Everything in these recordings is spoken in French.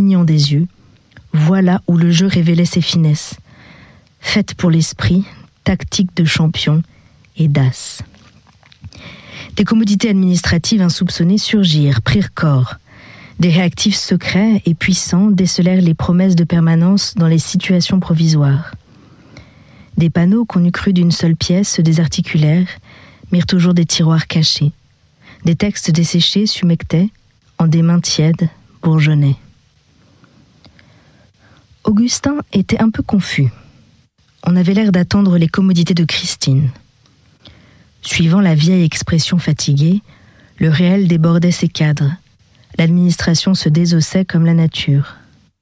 clignant des yeux, voilà où le jeu révélait ses finesses. Faite pour l'esprit, tactique de champion et d'as. Des commodités administratives insoupçonnées surgirent, prirent corps. Des réactifs secrets et puissants décelèrent les promesses de permanence dans les situations provisoires. Des panneaux qu'on eût cru d'une seule pièce se désarticulèrent, mirent toujours des tiroirs cachés. Des textes desséchés s'humectaient, en des mains tièdes bourgeonnaient. Augustin était un peu confus. On avait l'air d'attendre les commodités de Christine. Suivant la vieille expression fatiguée, le réel débordait ses cadres. L'administration se désossait comme la nature.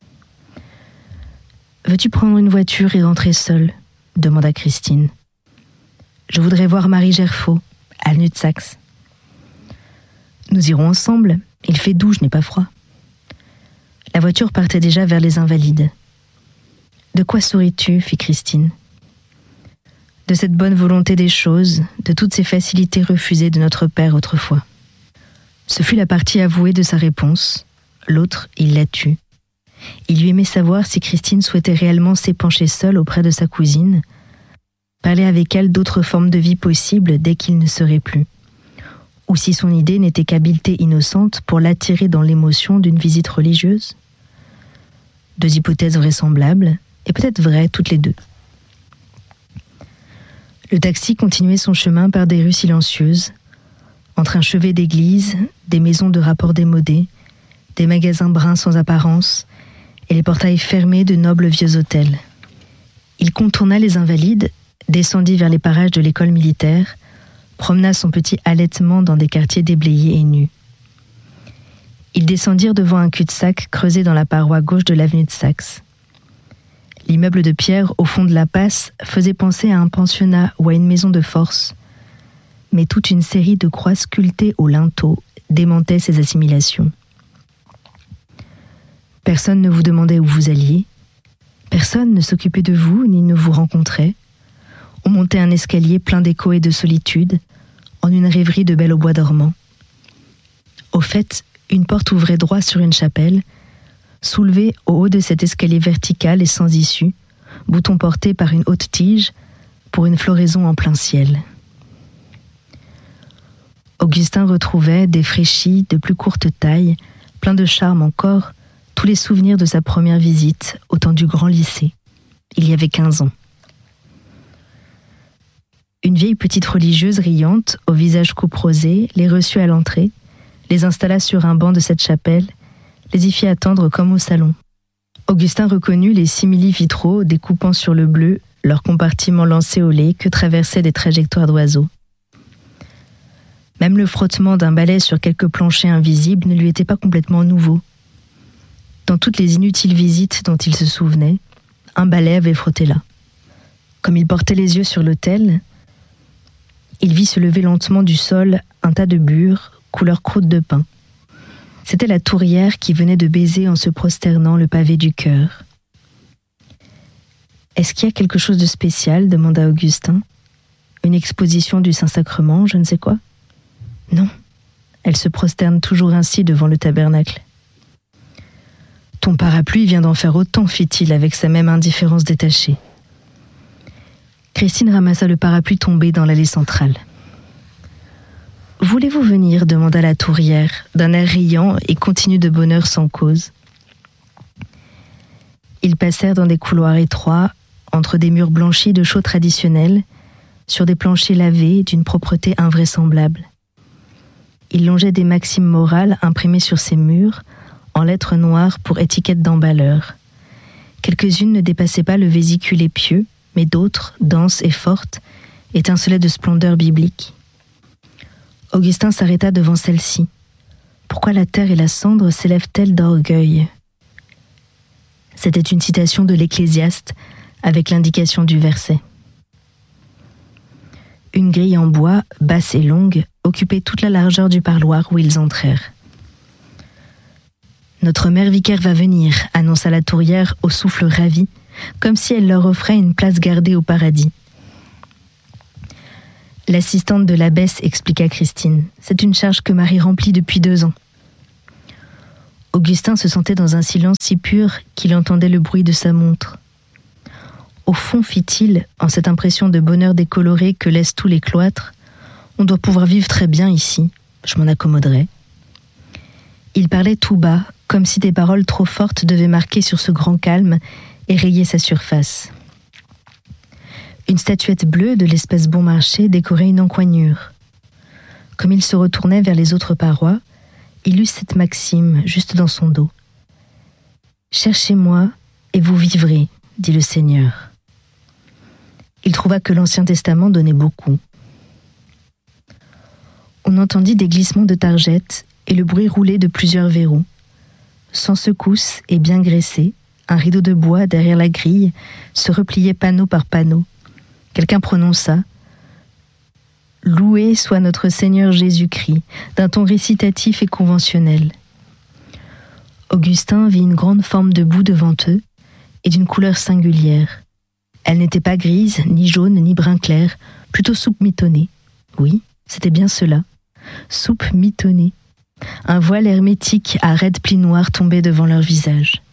« Veux-tu prendre une voiture et rentrer seule ?» demanda Christine. « Je voudrais voir Marie Gerfaut, à Nutsax. »« Nous irons ensemble, il fait doux, je n'ai pas froid. » La voiture partait déjà vers les Invalides. « De quoi souris-tu » fit Christine. « De cette bonne volonté des choses, de toutes ces facilités refusées de notre père autrefois. » Ce fut la partie avouée de sa réponse. L'autre, il la tut. Il lui aimait savoir si Christine souhaitait réellement s'épancher seule auprès de sa cousine, parler avec elle d'autres formes de vie possibles dès qu'il ne serait plus, ou si son idée n'était qu'habileté innocente pour l'attirer dans l'émotion d'une visite religieuse. Deux hypothèses vraisemblables, et peut-être vraies toutes les deux. Le taxi continuait son chemin par des rues silencieuses, entre un chevet d'église, des maisons de rapport démodés, des magasins bruns sans apparence, et les portails fermés de nobles vieux hôtels. Il contourna les Invalides, descendit vers les parages de l'école militaire, promena son petit halètement dans des quartiers déblayés et nus. Ils descendirent devant un cul-de-sac creusé dans la paroi gauche de l'avenue de Saxe. L'immeuble de pierre au fond de la passe faisait penser à un pensionnat ou à une maison de force, mais toute une série de croix sculptées au linteau démentait ces assimilations. Personne ne vous demandait où vous alliez, personne ne s'occupait de vous ni ne vous rencontrait. On montait un escalier plein d'écho et de solitude, en une rêverie de belle au bois dormant. Au fait, une porte ouvrait droit sur une chapelle, soulevée au haut de cet escalier vertical et sans issue, bouton porté par une haute tige, pour une floraison en plein ciel. Augustin retrouvait, défraîchi, de plus courte taille, plein de charme encore, tous les souvenirs de sa première visite au temps du grand lycée, il y avait 15 ans. Une vieille petite religieuse riante, au visage couperosé, les reçut à l'entrée, les installa sur un banc de cette chapelle, les y fit attendre comme au salon. Augustin reconnut les simili-vitraux découpant sur le bleu leurs compartiments lancés au lait que traversaient des trajectoires d'oiseaux. Même le frottement d'un balai sur quelques planchers invisibles ne lui était pas complètement nouveau. Dans toutes les inutiles visites dont il se souvenait, un balai avait frotté là. Comme il portait les yeux sur l'autel, il vit se lever lentement du sol un tas de bures, couleur croûte de pain. C'était la tourière qui venait de baiser en se prosternant le pavé du chœur. « Est-ce qu'il y a quelque chose de spécial ?» demanda Augustin. « Une exposition du Saint-Sacrement, je ne sais quoi ?» Non, elle se prosterne toujours ainsi devant le tabernacle. « Ton parapluie vient d'en faire autant, fit-il avec sa même indifférence détachée. » Christine ramassa le parapluie tombé dans l'allée centrale. « Voulez-vous venir ?» demanda la tourière, d'un air riant et continu de bonheur sans cause. Ils passèrent dans des couloirs étroits, entre des murs blanchis de chaux traditionnels, sur des planchers lavés d'une propreté invraisemblable. Il longeait des maximes morales imprimées sur ces murs, en lettres noires pour étiquettes d'emballeurs. Quelques-unes ne dépassaient pas le vésicule épieux, mais d'autres, denses et fortes, étincelaient de splendeur biblique. Augustin s'arrêta devant celle-ci. Pourquoi la terre et la cendre s'élèvent-elles d'orgueil ? C'était une citation de l'Ecclésiaste, avec l'indication du verset. Une grille en bois, basse et longue, occupait toute la largeur du parloir où ils entrèrent. « Notre mère vicaire va venir », annonça la tourière au souffle ravi, comme si elle leur offrait une place gardée au paradis. L'assistante de l'abbesse expliqua Christine. « C'est une charge que Marie remplit depuis 2 ans. » Augustin se sentait dans un silence si pur qu'il entendait le bruit de sa montre. Au fond, fit-il, en cette impression de bonheur décoloré que laissent tous les cloîtres, on doit pouvoir vivre très bien ici, je m'en accommoderai. Il parlait tout bas, comme si des paroles trop fortes devaient marquer sur ce grand calme et rayer sa surface. Une statuette bleue de l'espèce bon marché décorait une encoignure. Comme il se retournait vers les autres parois, il eut cette maxime juste dans son dos. « Cherchez-moi et vous vivrez, dit le Seigneur. » Il trouva que l'Ancien Testament donnait beaucoup. On entendit des glissements de targettes et le bruit roulé de plusieurs verrous. Sans secousse et bien graissé, un rideau de bois derrière la grille se repliait panneau par panneau. Quelqu'un prononça « Loué soit notre Seigneur Jésus-Christ » d'un ton récitatif et conventionnel. Augustin vit une grande forme de boue devant eux et d'une couleur singulière. Elle n'était pas grise, ni jaune, ni brun clair, plutôt soupe mitonnée. Oui, c'était bien cela. Soupe mitonnée. Un voile hermétique à raides plis noirs tombait devant leur visage.